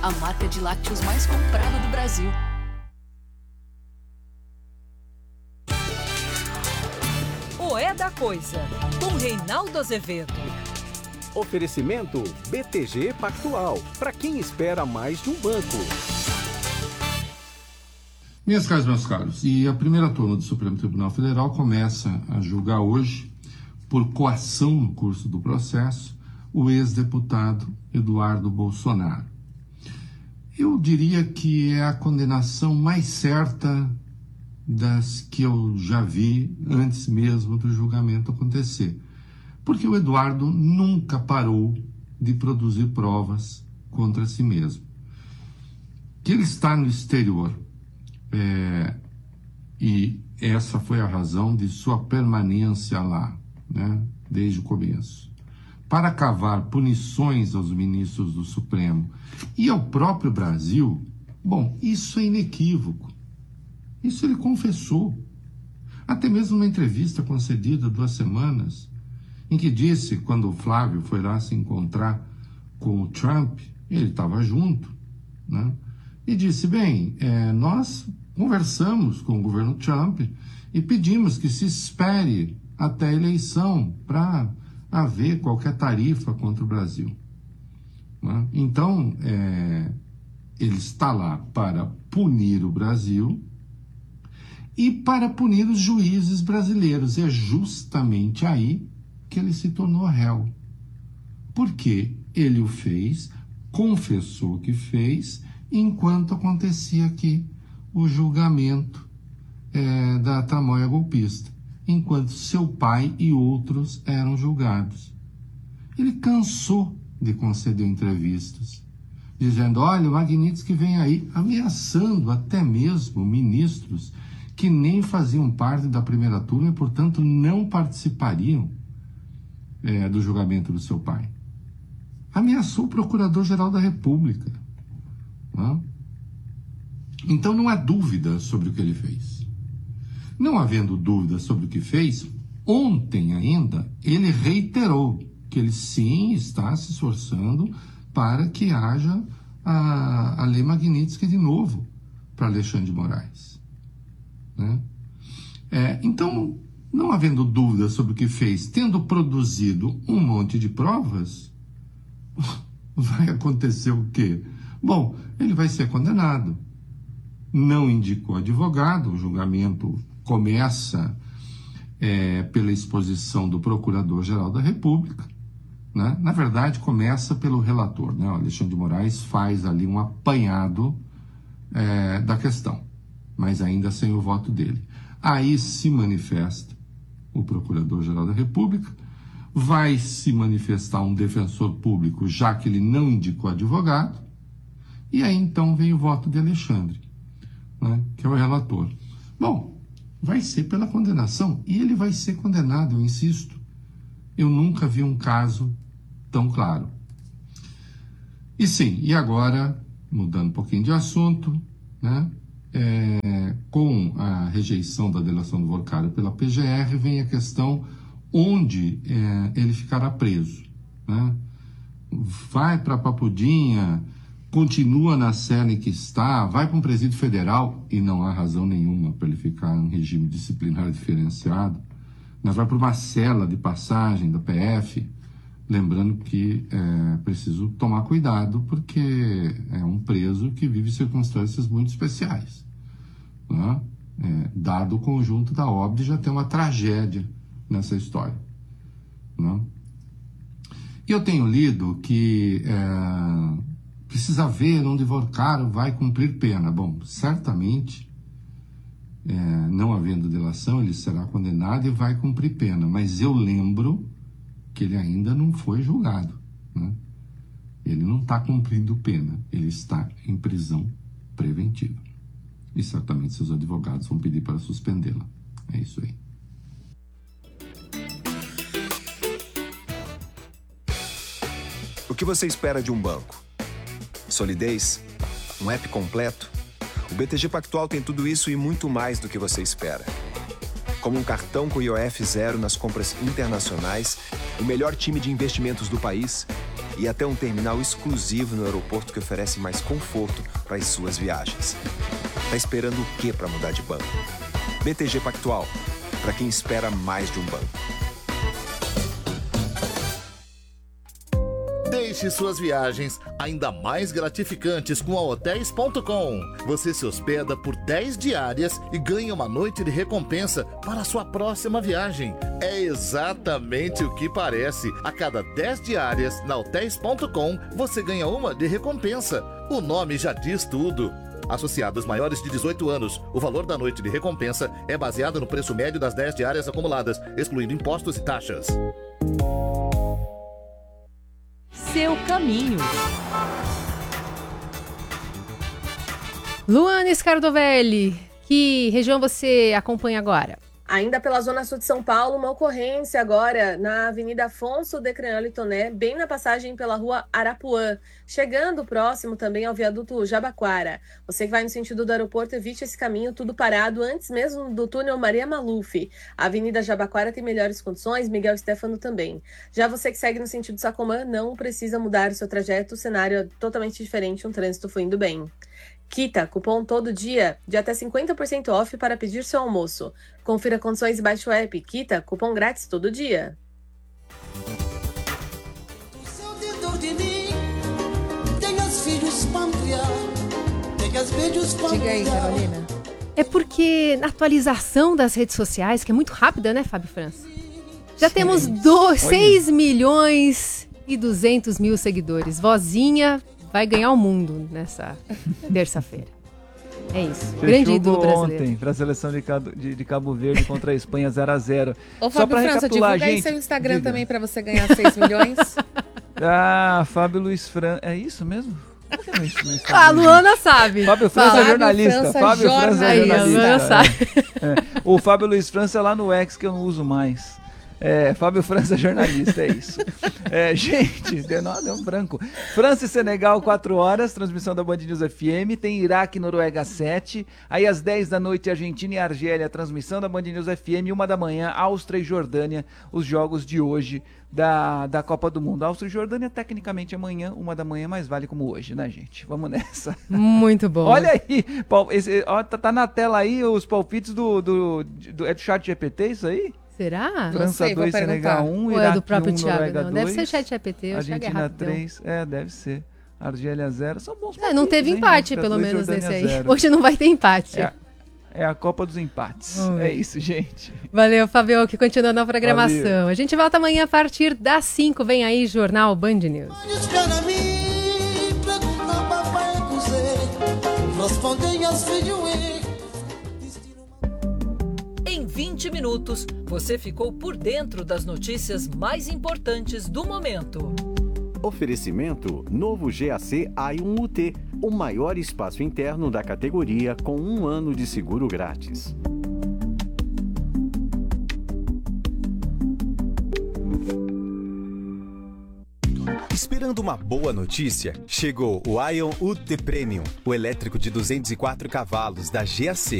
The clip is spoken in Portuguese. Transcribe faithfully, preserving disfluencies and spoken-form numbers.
a marca de lácteos mais comprada do Brasil. O É da Coisa, com Reinaldo Azevedo. Oferecimento B T G Pactual, para quem espera mais de um banco. Minhas caras, meus caros, e a primeira turma do Supremo Tribunal Federal começa a julgar hoje, por coação no curso do processo, o ex-deputado Eduardo Bolsonaro. Eu diria que é a condenação mais certa das que eu já vi antes mesmo do julgamento acontecer. Porque o Eduardo nunca parou de produzir provas contra si mesmo. Que ele está no exterior, é, e essa foi a razão de sua permanência lá, né, desde o começo, para cavar punições aos ministros do Supremo e ao próprio Brasil. Bom, isso é inequívoco. Isso ele confessou. Até mesmo numa entrevista concedida há duas semanas, em que disse, quando o Flávio foi lá se encontrar com o Trump, ele estava junto, né? E disse, bem, é, nós conversamos com o governo Trump e pedimos que se espere até a eleição para haver qualquer tarifa contra o Brasil, né? Então, é, ele está lá para punir o Brasil e para punir os juízes brasileiros. É justamente aí que ele se tornou réu. Porque ele o fez, confessou que fez, enquanto acontecia aqui o julgamento é, da tramóia golpista, enquanto seu pai e outros eram julgados. Ele cansou de conceder entrevistas, dizendo, olha, o Magnitsky vem aí, ameaçando até mesmo ministros que nem faziam parte da primeira turma e, portanto, não participariam é, do julgamento do seu pai. Ameaçou o Procurador-Geral da República. Né? Então não há dúvida sobre o que ele fez. Não havendo dúvida sobre o que fez, ontem ainda ele reiterou que ele sim está se esforçando para que haja a, a Lei Magnitsky de novo para Alexandre de Moraes. Né? É, então, não havendo dúvida sobre o que fez, tendo produzido um monte de provas, vai acontecer o quê? Bom, ele vai ser condenado. Não indicou advogado, o julgamento começa é, pela exposição do Procurador-Geral da República, né? Na verdade, começa pelo relator, né? O Alexandre de Moraes faz ali um apanhado é, da questão, mas ainda sem o voto dele. Aí se manifesta o Procurador-Geral da República, vai se manifestar um defensor público, já que ele não indicou advogado, e aí então vem o voto de Alexandre, né, que é o relator. Bom, vai ser pela condenação, e ele vai ser condenado, eu insisto. Eu nunca vi um caso tão claro. E sim, e agora, mudando um pouquinho de assunto, né, é, com a rejeição da delação do Volcário pela P G R, vem a questão onde é, ele ficará preso, né? Vai para Papudinha, continua na cela em que está, vai para um presídio federal, e não há razão nenhuma para ele ficar em regime disciplinar diferenciado, mas vai para uma cela de passagem da P F, lembrando que é preciso tomar cuidado, porque é um preso que vive circunstâncias muito especiais, né? É, dado o conjunto da obra, já tem uma tragédia nessa história, né? E eu tenho lido que é, precisa ver onde Volcário vai cumprir pena. Bom, certamente, é, não havendo delação, ele será condenado e vai cumprir pena, mas eu lembro que ele ainda não foi julgado, né? Ele não está cumprindo pena, ele está em prisão preventiva. E certamente seus advogados vão pedir para suspendê-la. É isso aí. O que você espera de um banco? Solidez? Um app completo? O B T G Pactual tem tudo isso e muito mais do que você espera. Como um cartão com I O F zero nas compras internacionais, o melhor time de investimentos do país e até um terminal exclusivo no aeroporto que oferece mais conforto para as suas viagens. Tá esperando o quê para mudar de banco? B T G Pactual, para quem espera mais de um banco. Deixe suas viagens ainda mais gratificantes com a hotéis ponto com. Você se hospeda por dez diárias e ganha uma noite de recompensa para a sua próxima viagem. É exatamente o que parece. A cada dez diárias na hotéis ponto com, você ganha uma de recompensa. O nome já diz tudo. Associados maiores de dezoito anos, o valor da noite de recompensa é baseado no preço médio das dez diárias acumuladas, excluindo impostos e taxas. Seu caminho. Luana Scardovelli, que região você acompanha agora? Ainda pela zona sul de São Paulo, uma ocorrência agora na Avenida Afonso de Creanle Toné, bem na passagem pela rua Arapuã, chegando próximo também ao viaduto Jabaquara. Você que vai no sentido do aeroporto, evite esse caminho, tudo parado antes mesmo do túnel Maria Maluf. A Avenida Jabaquara tem melhores condições, Miguel Stéfano também. Já você que segue no sentido Sacomã, não precisa mudar o seu trajeto, o cenário é totalmente diferente, um trânsito fluindo bem. Kita, cupom todo dia de até cinquenta por cento off para pedir seu almoço. Confira condições e baixe o app. Kita, cupom grátis todo dia. Diga aí, Carolina. É porque na atualização das redes sociais, que é muito rápida, né, Fábio França? Já Sim. temos seis milhões e duzentos mil seguidores. Vozinha vai ganhar o mundo nessa terça-feira. É isso. Fechou Grande ídolo brasileiro. Ontem para a seleção de Cabo, de, de Cabo Verde contra a Espanha zero a zero. Ô, Fábio França, divulga gente, aí seu Instagram diga. Também para você ganhar seis milhões. Ah, Fábio Luiz França. É isso mesmo? A Luana sabe. Fábio França Fábio é jornalista. França, Fábio França é jornalista. Aí, a Luana sabe. É, é. O Fábio Luiz França é lá no X que eu não uso mais. É, Fábio França, jornalista, é isso. É, gente, deu, não, deu um branco. França e Senegal, quatro horas, transmissão da Band News F M. Tem Iraque e Noruega, sete. Aí às dez da noite, Argentina e Argélia, transmissão da Band News F M. Uma da manhã, Áustria e Jordânia, os jogos de hoje da, da Copa do Mundo. Áustria e Jordânia, tecnicamente amanhã, uma da manhã, mas vale como hoje, né, gente? Vamos nessa. Muito bom. Olha aí, esse, ó, tá, tá na tela aí os palpites do, do, do... É do chat G P T isso aí? Será? França dois, Senegal um, Iraque é do próprio um, Thiago, Noruega não. dois, deve ser chat G P T, eu Argentina três, é, deve ser. Argélia zero, são bons é, não teve hein? empate, África pelo dois, menos Jordânia nesse aí. zero. Hoje não vai ter empate. É, é a Copa dos Empates. Hum. É isso, gente. Valeu, Fabio, que continuando a programação. Valeu. A gente volta amanhã a partir das cinco. Vem aí, Jornal Band News. Em vinte minutos, você ficou por dentro das notícias mais importantes do momento. Oferecimento novo G A C A I um U T, o maior espaço interno da categoria com um ano de seguro grátis. Esperando uma boa notícia? Chegou o Ion U T Premium, o elétrico de duzentos e quatro cavalos da G A C.